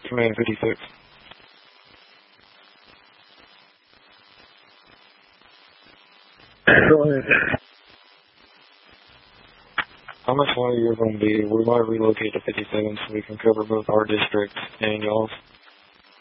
Command 56. Go ahead. How much longer you're going to be? We might relocate to 57 so we can cover both our districts and y'all's.